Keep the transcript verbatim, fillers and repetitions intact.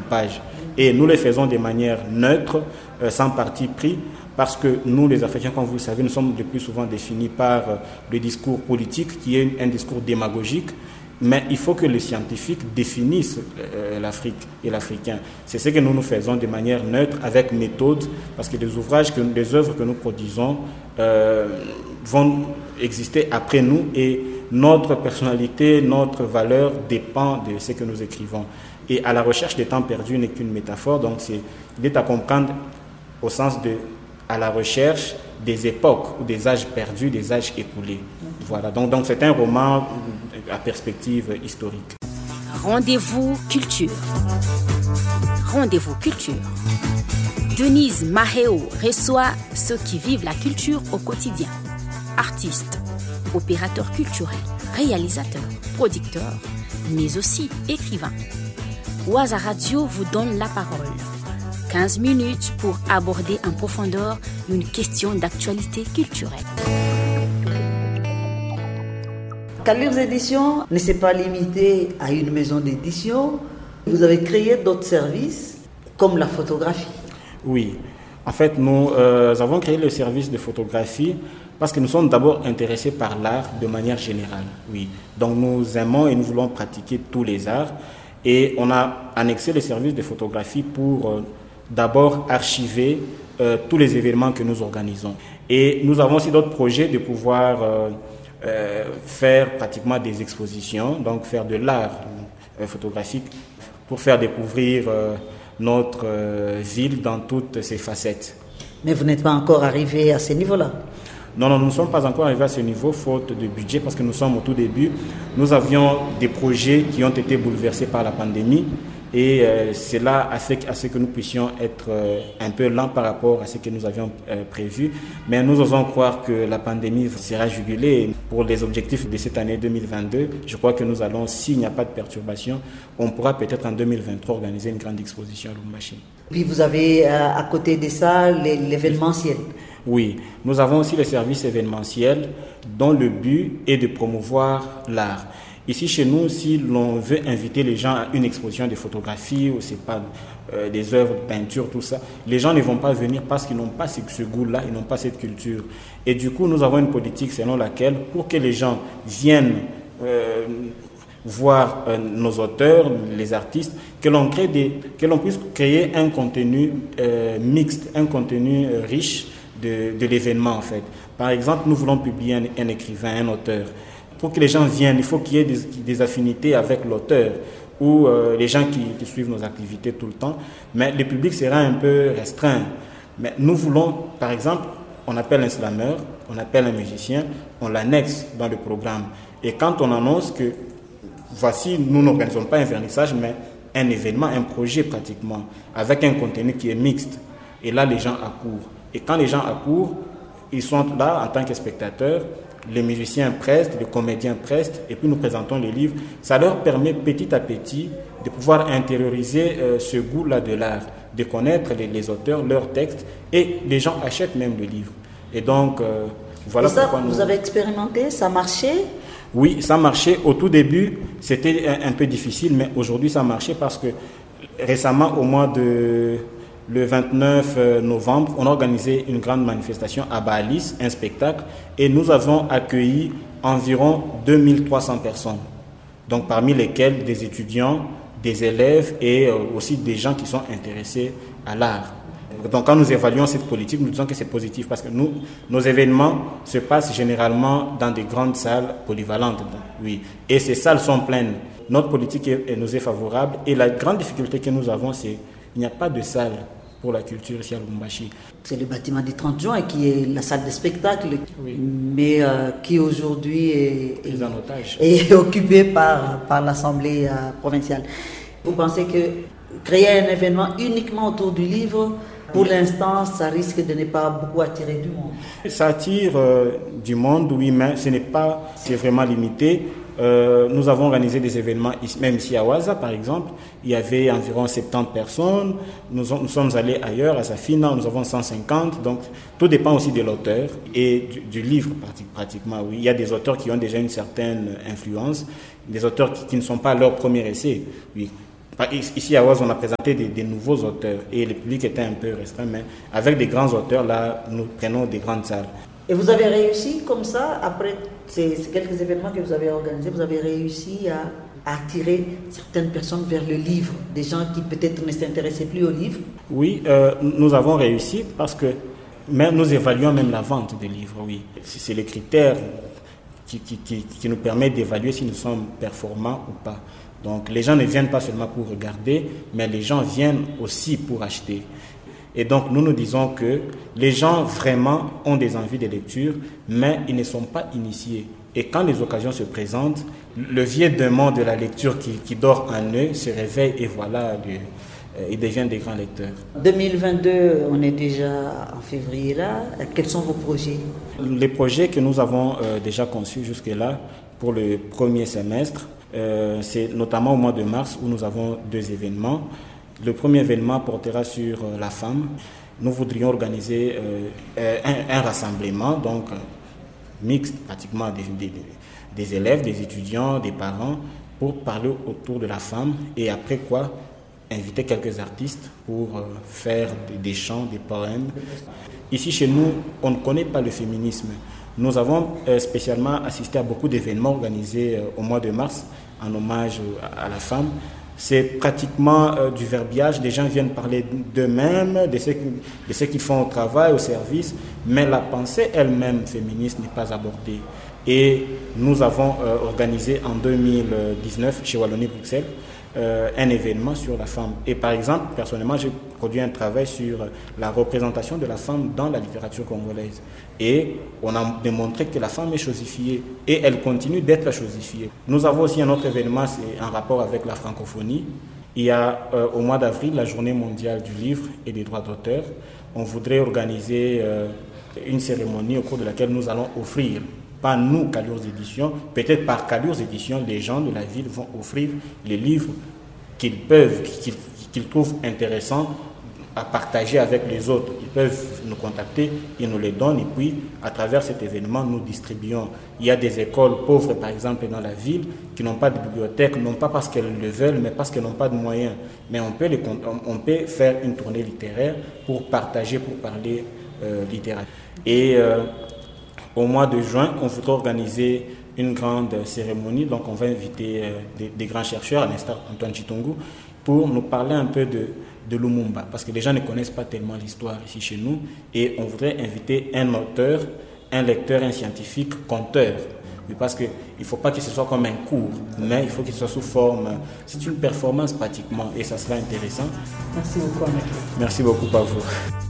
pages. Et nous les faisons de manière neutre, euh, sans parti pris, parce que nous, les Africains, comme vous le savez, nous sommes le plus souvent définis par euh, le discours politique, qui est un discours démagogique. Mais il faut que les scientifiques définissent euh, l'Afrique et l'Africain. C'est ce que nous nous faisons de manière neutre, avec méthode, parce que les ouvrages, que, les œuvres que nous produisons euh, vont exister après nous et notre personnalité, notre valeur dépend de ce que nous écrivons. Et à la recherche des temps perdus n'est qu'une métaphore, donc c'est, il est à comprendre au sens de à la recherche des époques ou des âges perdus, des âges écoulés. Voilà, donc, donc c'est un roman à perspective historique. Rendez-vous culture. Rendez-vous culture. Denise Maheo reçoit ceux qui vivent la culture au quotidien. Artistes, opérateurs culturels, réalisateurs, producteurs, mais aussi écrivains. Waza Radio vous donne la parole. quinze minutes pour aborder en profondeur une question d'actualité culturelle. Calibres Éditions ne s'est pas limité à une maison d'édition. Vous avez créé d'autres services comme la photographie. Oui, en fait, nous euh, avons créé le service de photographie parce que nous sommes d'abord intéressés par l'art de manière générale. Oui, donc nous aimons et nous voulons pratiquer tous les arts et on a annexé le service de photographie pour euh, d'abord archiver euh, tous les événements que nous organisons. Et nous avons aussi d'autres projets de pouvoir euh, euh, faire pratiquement des expositions, donc faire de l'art euh, photographique pour faire découvrir euh, notre euh, ville dans toutes ses facettes. Mais vous n'êtes pas encore arrivé à ce niveau-là? Non, non, nous ne sommes pas encore arrivés à ce niveau, faute de budget, parce que nous sommes au tout début. Nous avions des projets qui ont été bouleversés par la pandémie. Et euh, cela a fait à ce que nous puissions être euh, un peu lents par rapport à ce que nous avions euh, prévu. Mais nous osons croire que la pandémie sera jugulée. Pour les objectifs de cette année deux mille vingt-deux, je crois que nous allons, s'il n'y a pas de perturbation, on pourra peut-être en deux mille vingt-trois organiser une grande exposition à Lubumbashi. Puis vous avez euh, à côté de ça l'événementiel. Oui, nous avons aussi le service événementiel dont le but est de promouvoir l'art. Ici, chez nous, si l'on veut inviter les gens à une exposition de photographie ou c'est pas euh, des œuvres de peinture, tout ça, les gens ne vont pas venir parce qu'ils n'ont pas ce, ce goût-là, ils n'ont pas cette culture. Et du coup, nous avons une politique selon laquelle, pour que les gens viennent euh, voir euh, nos auteurs, les artistes, que l'on crée des, que l'on puisse créer un contenu euh, mixte, un contenu euh, riche de, de l'événement en fait. Par exemple, nous voulons publier un, un écrivain, un auteur. Pour que les gens viennent, il faut qu'il y ait des, des affinités avec l'auteur ou euh, les gens qui, qui suivent nos activités tout le temps. Mais le public sera un peu restreint. Mais nous voulons, par exemple, on appelle un slameur, on appelle un musicien, on l'annexe dans le programme. Et quand on annonce que, voici, nous n'organisons pas un vernissage, mais un événement, un projet pratiquement, avec un contenu qui est mixte. Et là, les gens accourent. Et quand les gens accourent, ils sont là en tant que spectateurs. Les musiciens prestent, les comédiens prestent, et puis nous présentons les livres. Ça leur permet petit à petit de pouvoir intérioriser euh, ce goût-là de l'art, de connaître les, les auteurs, leurs textes, et les gens achètent même le livre. Et donc, euh, voilà et ça, pourquoi nous... vous avez expérimenté, ça marchait? Oui, ça marchait. Au tout début, c'était un, un peu difficile, mais aujourd'hui, ça marchait parce que récemment, au mois de... Le vingt-neuf novembre, on a organisé une grande manifestation à Baalis, un spectacle, et nous avons accueilli environ deux mille trois cents personnes. Donc parmi lesquelles des étudiants, des élèves et aussi des gens qui sont intéressés à l'art. Donc quand nous évaluons cette politique, nous disons que c'est positif parce que nous, nos événements se passent généralement dans des grandes salles polyvalentes. Oui. Et ces salles sont pleines. Notre politique est, nous est favorable et la grande difficulté que nous avons, c'est qu'il n'y a pas de salle pour la culture ici à Lubumbashi. C'est le bâtiment du trente juin qui est la salle de spectacle, oui. mais euh, qui aujourd'hui est, est, en otage. est occupé par, par l'Assemblée euh, provinciale. Vous pensez que créer un événement uniquement autour du livre, pour l'instant, ça risque de ne pas beaucoup attirer du monde? Ça attire euh, du monde, oui, mais ce n'est pas, c'est vraiment limité. Euh, nous avons organisé des événements, même ici à Waza par exemple, il y avait environ soixante-dix personnes, nous, nous sommes allés ailleurs, à Safina, nous avons cent cinquante, donc tout dépend aussi de l'auteur et du, du livre pratiquement. Oui. Il y a des auteurs qui ont déjà une certaine influence, des auteurs qui, qui ne sont pas leur premier essai. Oui. Ici à Oise, on a présenté des, des nouveaux auteurs et le public était un peu restreint, mais avec des grands auteurs, là, nous prenons des grandes salles. Et vous avez réussi comme ça, après ces, ces quelques événements que vous avez organisés, vous avez réussi à, à attirer certaines personnes vers le livre, des gens qui peut-être ne s'intéressaient plus au livre? Oui, euh, nous avons réussi parce que même, nous évaluons même la vente des livres, oui. C'est le critère qui, qui, qui, qui nous permet d'évaluer si nous sommes performants ou pas. Donc les gens ne viennent pas seulement pour regarder, mais les gens viennent aussi pour acheter. Et donc, nous nous disons que les gens vraiment ont des envies de lecture, mais ils ne sont pas initiés. Et quand les occasions se présentent, le vieux démon de la lecture qui, qui dort en eux se réveille et voilà, le, euh, ils deviennent des grands lecteurs. deux mille vingt-deux, on est déjà en février là. Quels sont vos projets? Les projets que nous avons euh, déjà conçus jusque-là pour le premier semestre, euh, c'est notamment au mois de mars où nous avons deux événements. Le premier événement portera sur euh, la femme. Nous voudrions organiser euh, un, un rassemblement, donc euh, mixte pratiquement des, des, des élèves, des étudiants, des parents, pour parler autour de la femme et après quoi inviter quelques artistes pour euh, faire des, des chants, des poèmes. Ici chez nous, on ne connaît pas le féminisme. Nous avons euh, spécialement assisté à beaucoup d'événements organisés euh, au mois de mars en hommage à, à la femme. C'est pratiquement euh, du verbiage, les gens viennent parler d'eux-mêmes, de ce, de ce qu'ils font au travail, au service, mais la pensée elle-même féministe n'est pas abordée. Et nous avons euh, organisé en deux mille dix-neuf chez Wallonie-Bruxelles euh, un événement sur la femme. Et par exemple, personnellement, j'ai produit un travail sur la représentation de la femme dans la littérature congolaise. Et on a démontré que la femme est chosifiée et elle continue d'être chosifiée. Nous avons aussi un autre événement, c'est en rapport avec la francophonie. Il y a euh, au mois d'avril la journée mondiale du livre et des droits d'auteur. On voudrait organiser euh, une cérémonie au cours de laquelle nous allons offrir, pas nous, Calliours Éditions, peut-être par Calliours Éditions, les gens de la ville vont offrir les livres qu'ils peuvent, qu'ils, qu'ils trouvent intéressants à partager avec les autres. Ils peuvent nous contacter, ils nous les donnent et puis à travers cet événement, nous distribuons. Il y a des écoles pauvres, par exemple, dans la ville, qui n'ont pas de bibliothèque, non pas parce qu'elles le veulent, mais parce qu'elles n'ont pas de moyens. Mais on peut, les, on peut faire une tournée littéraire pour partager, pour parler euh, littérature. Et euh, au mois de juin, on voudrait organiser une grande cérémonie. Donc on va inviter euh, des, des grands chercheurs, à l'instar Antoine Chitongu, pour nous parler un peu de, de Lumumba. Parce que les gens ne connaissent pas tellement l'histoire ici chez nous. Et on voudrait inviter un auteur, un lecteur, un scientifique, conteur. Parce qu'il ne faut pas que ce soit comme un cours, mais il faut que ce soit sous forme. C'est une performance pratiquement et ça sera intéressant. Merci beaucoup, Amélie. Merci beaucoup à vous.